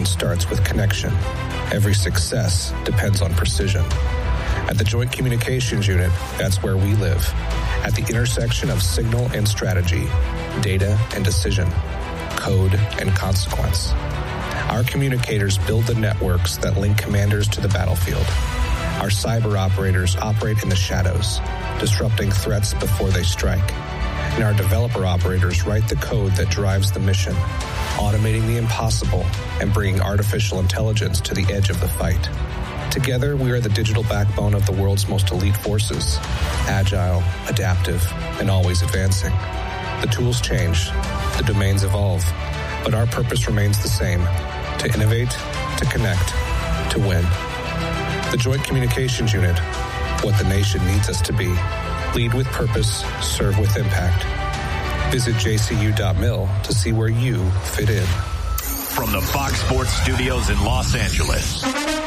starts with connection. Every success depends on precision. At the Joint Communications Unit, that's where we live. At the intersection of signal and strategy, data and decision, code and consequence. Our communicators build the networks that link commanders to the battlefield. Our cyber operators operate in the shadows, disrupting threats before they strike. And our developer operators write the code that drives the mission, automating the impossible and bringing artificial intelligence to the edge of the fight. Together, we are the digital backbone of the world's most elite forces, agile, adaptive, and always advancing. The tools change, the domains evolve, but our purpose remains the same: to innovate, to connect, to win. The Joint Communications Unit, what the nation needs us to be. Lead with purpose, serve with impact. Visit jcu.mil to see where you fit in. From the Fox Sports Studios in Los Angeles,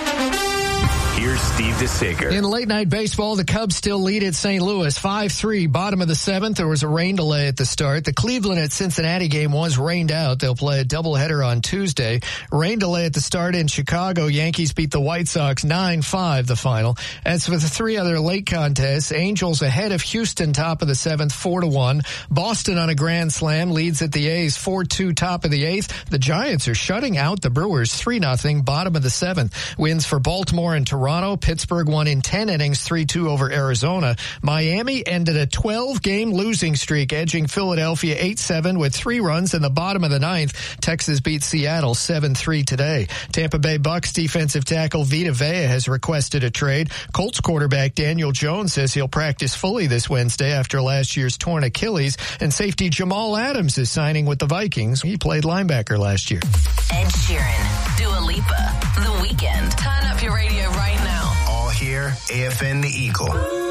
here's Steve DeSager. In late-night baseball, the Cubs still lead at St. Louis, 5-3, bottom of the seventh. There was a rain delay at the start. The Cleveland at Cincinnati game was rained out. They'll play a doubleheader on Tuesday. Rain delay at the start in Chicago. Yankees beat the White Sox 9-5, the final. As for the three other late contests, Angels ahead of Houston, top of the seventh, 4-1. Boston on a grand slam leads at the A's 4-2, top of the eighth. The Giants are shutting out the Brewers 3-0, bottom of the seventh. Wins for Baltimore and Toronto. Pittsburgh won in 10 innings, 3-2 over Arizona. Miami ended a 12-game losing streak, edging Philadelphia 8-7 with 3 runs in the bottom of the ninth. Texas beat Seattle 7-3 today. Tampa Bay Bucks defensive tackle Vita Vea has requested a trade. Colts quarterback Daniel Jones says he'll practice fully this Wednesday after last year's torn Achilles. And safety Jamal Adams is signing with the Vikings. He played linebacker last year. Ed Sheeran, Dua Lipa, The Weeknd. Turn up your radio right now. All here, AFN The Eagle.